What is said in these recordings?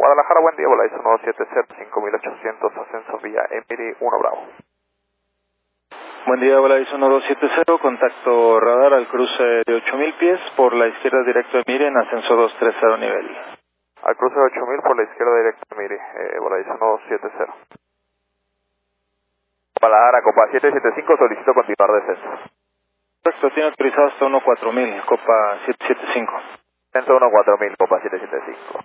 Guadalajara, buen día, Volaris 170, 5800, ascenso vía Emiri 1 Bravo. Buen día, Volaris 1270, contacto radar al cruce de 8000 pies, por la izquierda directo de Emiri en ascenso 230 nivel. Al cruce de 8000 por la izquierda directa de Emiri, Volaris 1270. Guadalajara, Copa 775, solicito continuar descenso. Perfecto, tiene autorizado hasta 14000, Copa 775. Descenso 14000, Copa 775.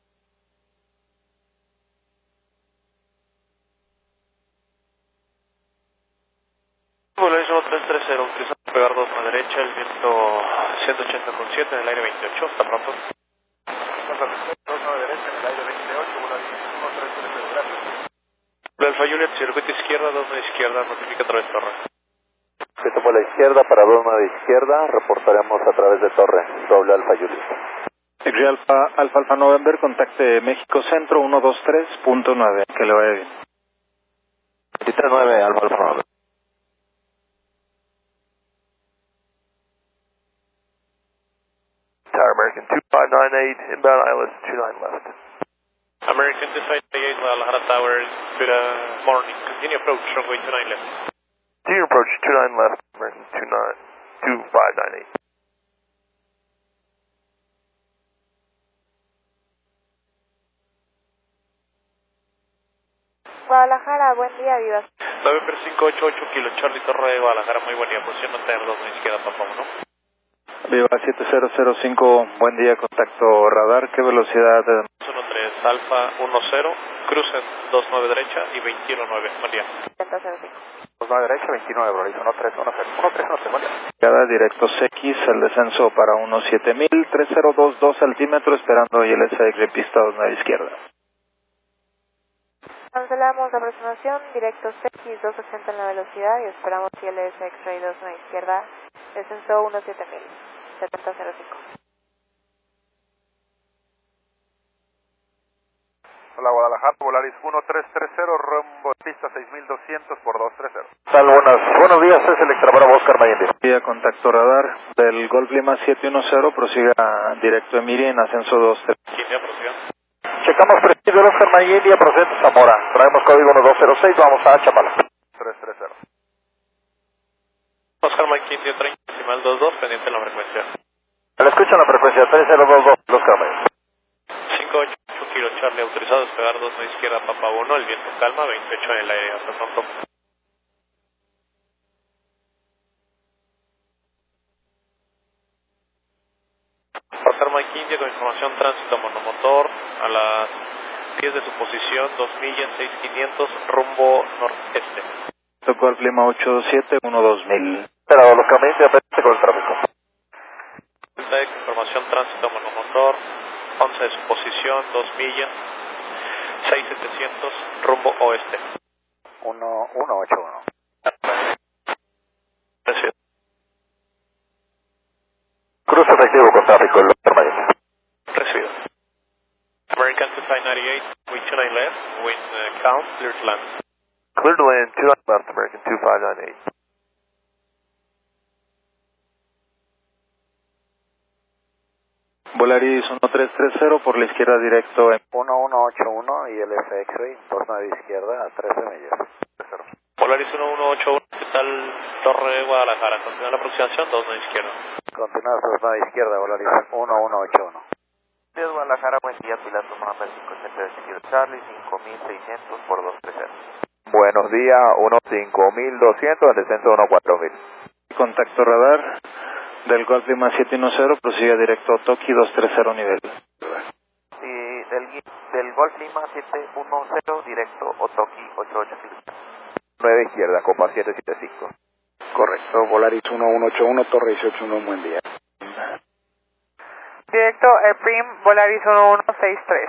Volaris 1330, utilizando pegar 2 a la derecha, el viento 180,7 en el aire 28, hasta pronto. 2 a la derecha en el aire 28, Volaris 1330, gracias. Alfa Juliet, circuito izquierda, 2 a la izquierda, notifica a través de torre. Esto por la izquierda, para 2 a la izquierda, reportaremos a través de torre, doble Alfa Juliet. X-Ray Alfa November, contacte México Centro 123.9, que le vaya bien. 239, Alfa November. Tower American 2598, inbound ILS 29 left. American 2598, Guadalajara Tower, good morning, continue approach, runway 29 left. Continue approach 29 left, American 2598. Guadalajara, buen día, Viva. November 588, Kilo Charlie Torre de Guadalajara, muy buen día, posición mantener 2 a la izquierda, papá 1. Viva 7005, buen día, contacto radar, ¿qué velocidad? 13 Alfa 10, crucen 29 derecha y 219, buen día. 105. 29 derecha, 29, Volaris 1310, 1310, buen día. Cada directo CX, el descenso para 17000, 3022 altímetro, esperando ILS X-Ray pista 29 izquierda. Cancelamos la aproximación, directo CX 280 en la velocidad y esperamos ILS X-Ray 29 izquierda, descenso 17000, 7005. Hola Guadalajara, Volaris 1330, rumbo pista 6200 por 230. Tal, buenos días, es el extramaro Oscar Mayende. Vía contacto radar del Golf Lima 710, prosiga directo Emiri en ascenso 23. ¿Quién ya prosiga? Checamos presidio Oscar Mayende, procedente Zamora. Traemos código 1206, vamos a Chapala. 330. Oscar Mike 1530, decimal 22, pendiente en la frecuencia. Le escuchan la frecuencia 3022, Oscar Mayende. 58 Kilo Charlie, autorizado a despegar 2 a la izquierda, Papa 1, el viento calma, 28 en el aire, hasta pronto. Oscar Mike India con información tránsito monomotor a las 10 de su posición, 2 millas, 6500, rumbo noreste. Golf Lima 827, 12000. Pero los camiones de con el tráfico. Información tránsito monomotor, 11 de su posición, 2 millas, 6700, rumbo oeste. 1181. Recibido. Cruce efectivo con tráfico en Oscar Mayende. Recibido. American 2598, wind 29 left, wind count, clear to land. Clear to land, 29 left, American 2598. Volaris 1330, por la izquierda directo. 1181 y el X-Ray, 29 izquierda a 13 millas. Polaris 1181, ¿qué tal Torre de Guadalajara? Continúa la aproximación, 2 a la izquierda. Continúa 29 izquierda, Volaris 1181. De Guadalajara, buen día, piloto November 570 Kilo Charlie, 5600 por 230. Buenos días, 15200, el descenso 14000. Contacto radar del Golf Lima 710, prosiga directo Toki 230 nivel. Y del Golf Lima 710, directo Otoki 88 Kilo. 9 izquierda, Copa 775. Correcto, Volaris 1181, Torre 181, buen día. Directo Prim, Volaris 1163.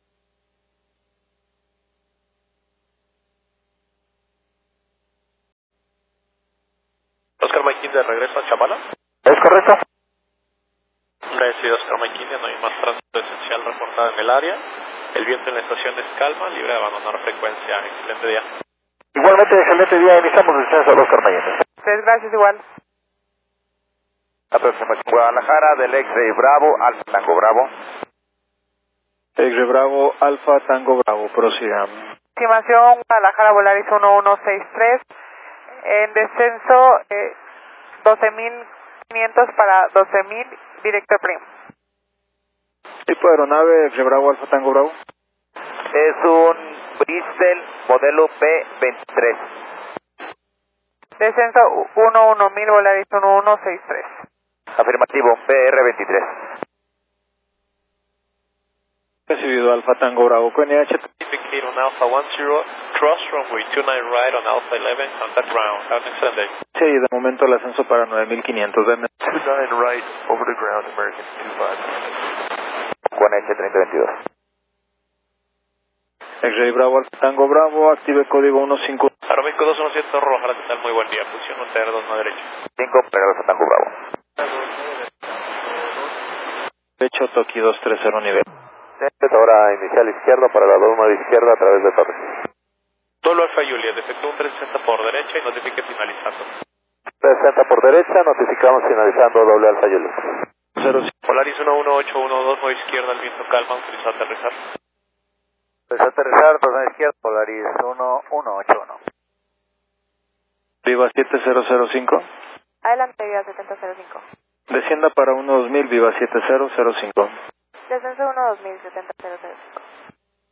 Oscar Mike de regreso a Chapala. ¿Es correcto? Recibido Oscar Mike India, no hay más tránsito esencial reportado en el área. El viento en la estación es calma, libre de abandonar frecuencia. Excelente día. Igualmente, excelente día, iniciamos el descenso de Oscar Mayende. Gracias igual. Aproximación Guadalajara del X-Ray Bravo, Alfa Tango Bravo. X-Ray X-Ray Bravo, Alfa Tango Bravo, prosiga. Estimación Guadalajara Volaris 1163, en descenso 12.500 para 12.000, directo Prim. Tipo de aeronave X-Ray Bravo, Alfa Tango Bravo. Es un Bristol modelo P23. Descenso 11.000 Volaris 1163. Afirmativo, PR23. Recibido Alfa Tango Bravo, QNH. Indicate on Alpha 10, cross runway 29 right on Alpha 11, contact ground. Have an excellent day. Sí, de momento el ascenso para 9.500, denme. 29 right, over the ground, American 25. Con H3022. X-Ray Bravo, Alfa Tango Bravo, active código 15. Aeroméxico 217 Roja, la total, muy buen día. Posición UTR 2 a derecha. 5, regreso Tango Bravo. Derecho, Toki 230 nivel. Ahora inicial izquierda para la 29 izquierda a través de Torres. Doble Alfa Juliet, efectúa un 360 por derecha y notifique finalizando. 360 por derecha, notificamos finalizando doble Alfa Juliet. 05. Polaris 11812, 9 izquierda, al viento calma, autorizado a aterrizar. Empezó a aterrizar, 29 izquierda, Polaris 1181. Viva 7005. Adelante, Viva 7005. Descienda para 2000, Viva 7005. Descenso 12000, 7005.